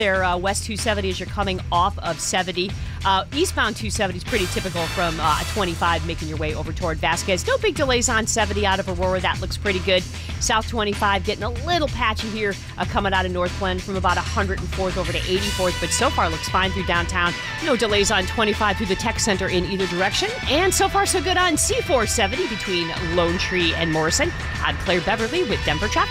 There, West 270 as you're coming off of 70. Eastbound 270 is pretty typical from 25 making your way over toward Vasquez. No big delays on 70 out of Aurora. That looks pretty good. South 25 getting a little patchy here coming out of North Glen from about 104th over to 84th, but so far looks fine through downtown. No delays on 25 through the Tech Center in either direction. And so far so good on C470 between Lone Tree and Morrison. I'm Claire Beverly with Denver Traffic.